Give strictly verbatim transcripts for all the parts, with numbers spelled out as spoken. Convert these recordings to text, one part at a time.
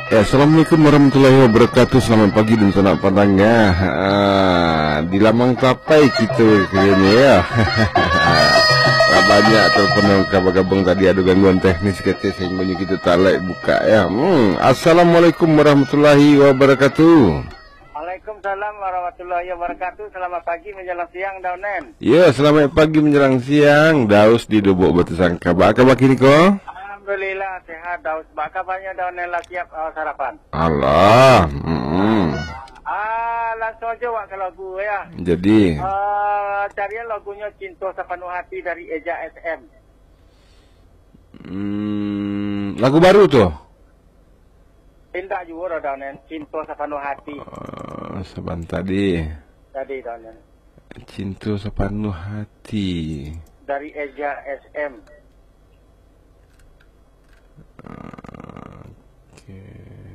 Ya, Assalamualaikum warahmatullahi wabarakatuh. Selamat pagi dan selamat petangnya. Ah, di Lamang Tapai kita kayaknya ya. Banyak telepon gabung-gabung tadi ada gangguan teknis kata sehingga kita tak like buka ya. Hmm. Assalamualaikum warahmatullahi wabarakatuh. Waalaikumsalam warahmatullahi wabarakatuh. Selamat pagi menjelang siang Daunen. Ya, selamat pagi menjelang siang. Daus di Dubuk Batu Sangka. Apa khabar kini ko? Alhamdulillah sehat Daus. Apa kabarnya Daunen lah siap uh, sarapan? Allah. Hmm. Ah, langsung aja wak ke lagu ya. Jadi Uh, carian lagunya Cinta Sepenuh Hati dari Eja S M. hmm, lagu baru tuh. Tindak juga Daunen. Cinta Sepenuh Hati. Uh, Saban tadi. Tadi Daunen. Cinta Sepenuh Hati Dari Eja S M. uh, okay.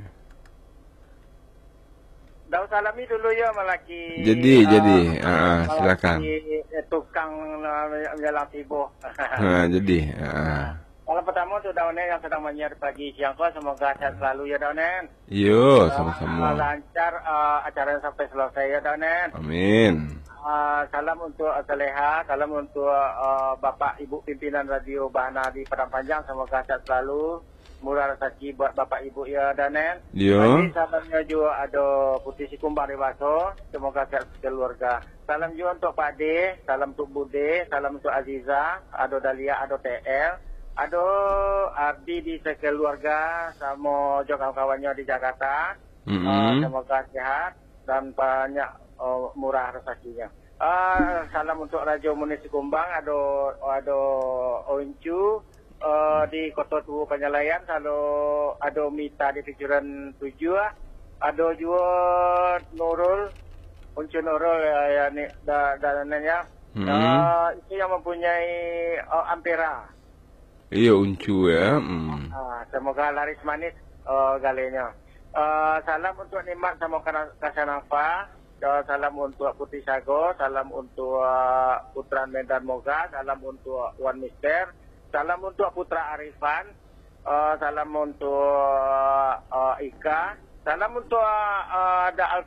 Daus salami dulu ya malaki. Jadi uh, jadi uh, silakan. Malaki tukang uh, menjelang sibuk. uh, Jadi uh. Kalau pertama untuk Daunen yang sedang menyiar pagi siang kau, semoga sehat selalu ya Daunen. Yo, Uh, sama-sama. lancar uh, acara sampai selesai ya Daunen. Amin. Uh, salam untuk uh, Saleha, salam untuk uh, Bapak Ibu pimpinan Radio Bahana di Padang Panjang, semoga sehat selalu. Murah rezeki buat Bapak Ibu ya Daunen. Yo. Nanti salamnya juga ada Putih Sikumbang Rewaso, semoga sehat keluarga. Salam juga untuk Pak D, salam untuk Bude, salam untuk Aziza, ada Dalia, ada T L. Ada Ardi di sekeluarga sama juga kawan-kawannya di Jakarta. Mm-hmm. Uh, semoga sehat dan banyak uh, murah rezekinya. Uh, salam untuk Raja Munisi Kumbang, ada ada Oncu uh, di Kota Tua Penyelayan, kalau ada Mita di Pijuran tujuh, ada juga Nurul, Oncu Nurul ya, ya ni da dananya. Mm-hmm. Uh, itu yang mempunyai uh, Ampera. Iya uncu ya. Hmm. Ah, semoga laris manis uh, galenya. Uh, salam untuk Nikmat sama Kasanafa. Uh, salam untuk Putih Sago. Salam untuk uh, Putra Medan Moga. Salam untuk Wan Mister. Salam untuk Putra Arifan. Uh, salam untuk uh, uh, Ika. Salam untuk uh, uh, Da